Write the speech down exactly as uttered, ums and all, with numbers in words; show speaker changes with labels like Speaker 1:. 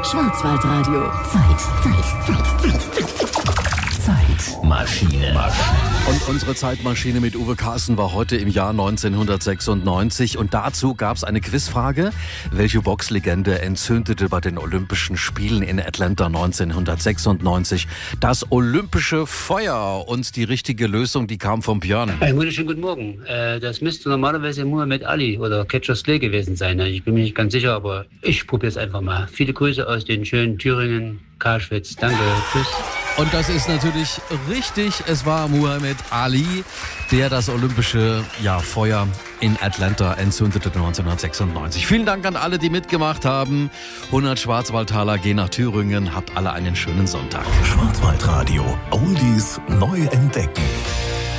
Speaker 1: Schwarzwaldradio. Zeit, Zeit, Zeit, Zeit. Zeitmaschine.
Speaker 2: Und unsere Zeitmaschine mit Uwe Carsten war heute im Jahr neunzehnhundertsechsundneunzig. Und dazu gab es eine Quizfrage. Welche Boxlegende entzündete bei den Olympischen Spielen in Atlanta neunzehnhundertsechsundneunzig das olympische Feuer? Und die richtige Lösung, die kam von Björn.
Speaker 3: Einen wunderschönen guten Morgen. Äh, das müsste normalerweise Muhammad Ali oder Cassius Clay gewesen sein. Ich bin mir nicht ganz sicher, aber ich probiere es einfach mal. Viele Grüße aus den schönen Thüringen, Karlschwitz. Danke, tschüss.
Speaker 2: Und das ist natürlich richtig. Es war Muhammad Ali, der das olympische ja, Feuer in Atlanta entzündete neunzehnhundertsechsundneunzig. Vielen Dank an alle, die mitgemacht haben. hundert Schwarzwaldtaler gehen nach Thüringen. Habt alle einen schönen Sonntag.
Speaker 1: Schwarzwaldradio. Oldies neu entdecken.